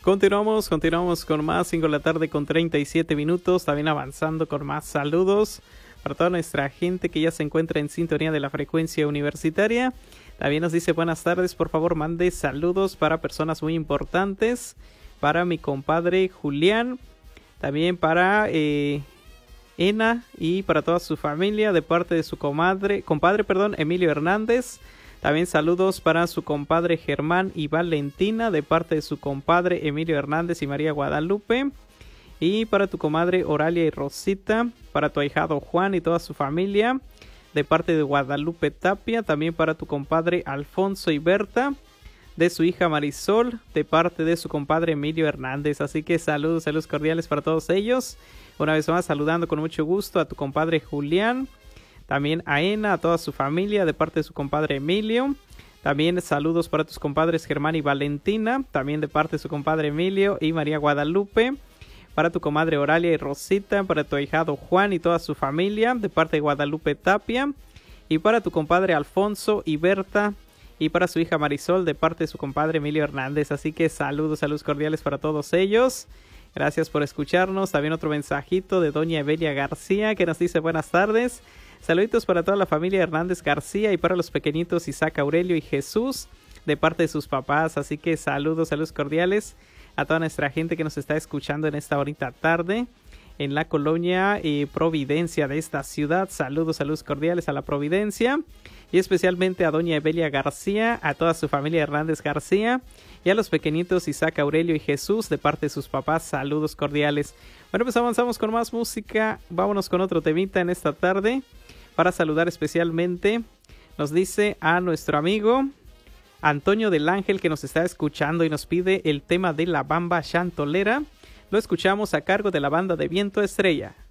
Continuamos con más, 5 de la tarde con 37 minutos, también avanzando con más saludos para toda nuestra gente que ya se encuentra en sintonía de la frecuencia universitaria. También nos dice buenas tardes, por favor mande saludos para personas muy importantes, para mi compadre Julián, también para Ena y para toda su familia de parte de su compadre Emilio Hernández. También saludos para su compadre Germán y Valentina de parte de su compadre Emilio Hernández y María Guadalupe. Y para tu comadre Oralia y Rosita, para tu ahijado Juan y toda su familia de parte de Guadalupe Tapia. También para tu compadre Alfonso y Berta, de su hija Marisol, de parte de su compadre Emilio Hernández. Así que saludos cordiales para todos ellos. Una vez más saludando con mucho gusto a tu compadre Julián. También a Ena, a toda su familia, de parte de su compadre Emilio. También saludos para tus compadres Germán y Valentina, también de parte de su compadre Emilio y María Guadalupe. Para tu comadre Oralia y Rosita, para tu ahijado Juan y toda su familia, de parte de Guadalupe Tapia. Y para tu compadre Alfonso y Berta, y para su hija Marisol, de parte de su compadre Emilio Hernández. Así que saludos cordiales para todos ellos. Gracias por escucharnos. También otro mensajito de doña Evelia García, que nos dice buenas tardes. Saluditos para toda la familia Hernández García y para los pequeñitos Isaac Aurelio y Jesús de parte de sus papás. Así que saludos cordiales a toda nuestra gente que nos está escuchando en esta bonita tarde en la colonia Providencia de esta ciudad. Saludos cordiales a la Providencia y especialmente a doña Evelia García, a toda su familia Hernández García y a los pequeñitos Isaac Aurelio y Jesús de parte de sus papás. Saludos cordiales. Bueno, pues avanzamos con más música. Vámonos con otro temita en esta tarde. Para saludar especialmente, nos dice a nuestro amigo Antonio del Ángel, que nos está escuchando y nos pide el tema de la bamba chantolera. Lo escuchamos a cargo de la banda de Viento Estrella.